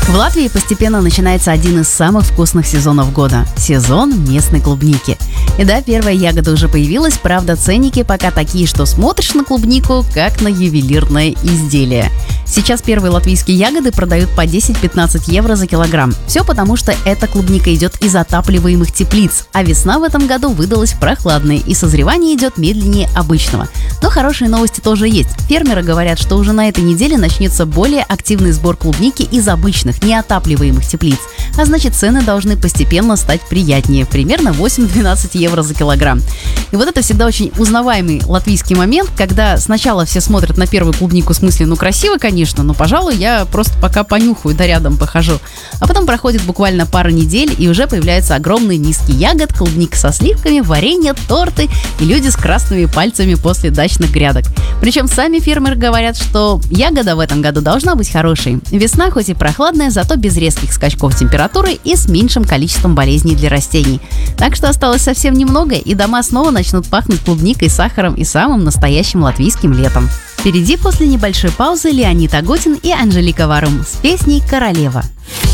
В Латвии постепенно начинается один из самых вкусных сезонов года – сезон местной клубники. И да, первая ягода уже появилась, правда, ценники пока такие, что смотришь на клубнику, как на ювелирное изделие. Сейчас первые латвийские ягоды продают по 10-15 евро за килограмм. Все потому, что эта клубника идет из отапливаемых теплиц, а весна в этом году выдалась прохладной, и созревание идет медленнее обычного. Но хорошие новости тоже есть. Фермеры говорят, что уже на этой неделе начнется более активный сбор клубники из обычных, неотапливаемых теплиц. А значит, цены должны постепенно стать приятнее, примерно 8-12 евро за килограмм. И вот это всегда очень узнаваемый латвийский момент, когда сначала все смотрят на первую клубнику в смысле, ну красиво, конечно, но, пожалуй, я просто пока понюхаю, да рядом похожу. А потом проходит буквально пара недель, и уже появляются огромные миски ягод, клубника со сливками, варенье, торты и люди с красными пальцами после дачных грядок. Причем сами фермеры говорят, что ягода в этом году должна быть хорошей. Весна хоть и прохладная, зато без резких скачков температуры и с меньшим количеством болезней для растений. Так что осталось совсем немного, и дома снова начнут пахнуть клубникой, сахаром и самым настоящим латвийским летом. Впереди после небольшой паузы Леонид Агутин и Анжелика Варум с песней «Королева».